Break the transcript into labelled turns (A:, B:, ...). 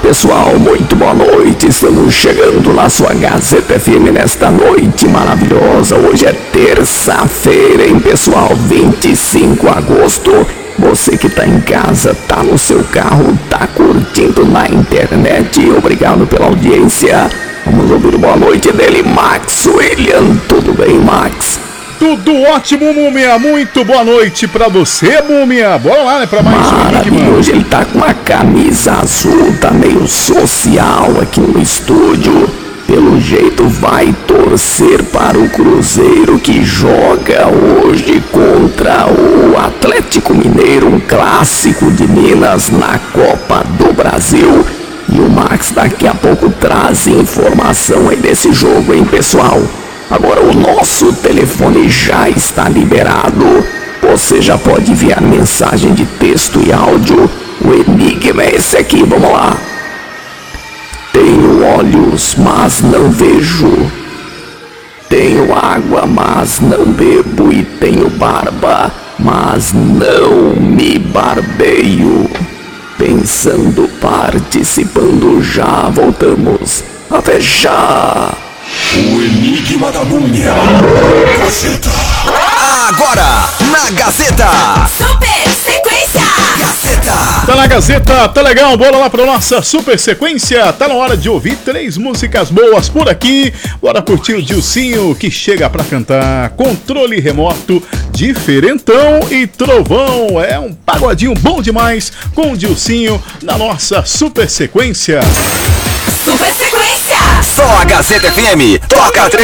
A: pessoal, muito boa noite. Estamos chegando na sua Gazeta FM nesta noite maravilhosa. Hoje é terça-feira, hein, pessoal? 25 de agosto. Você que tá em casa, tá no seu carro, tá curtindo na internet. Obrigado pela audiência. Vamos ouvir boa noite dele, Max William. Tudo bem, Max?
B: Tudo ótimo, Múmia. Muito boa noite pra você, Múmia. Bora lá, né, pra mais um
A: Enigma. Hoje ele tá com uma camisa azul, tá meio social aqui no estúdio. Pelo jeito vai torcer para o Cruzeiro, que joga hoje contra o Atlético Mineiro, um clássico de Minas na Copa do Brasil. E o Max daqui a pouco traz informação aí desse jogo, hein, pessoal? Agora o nosso telefone já está liberado. Você já pode enviar mensagem de texto e áudio. O enigma é esse aqui, vamos lá. Tenho olhos, mas não vejo. Tenho água, mas não bebo. E tenho barba, mas não me barbeio. Pensando, participando, já voltamos. Até já!
C: O Enigma da Múmia. Gazeta.
D: Agora, na Gazeta.
E: Super Sequência.
D: Gazeta.
B: Tá na Gazeta, tá legal, bora lá pra nossa super sequência. Tá na hora de ouvir 3 músicas boas por aqui. Bora curtir o Dilcinho, que chega pra cantar Controle Remoto, Diferentão e Trovão. É um pagodinho bom demais com o Dilcinho na nossa super sequência.
E: Super Sequência.
D: Só a Gazeta FM toca 3.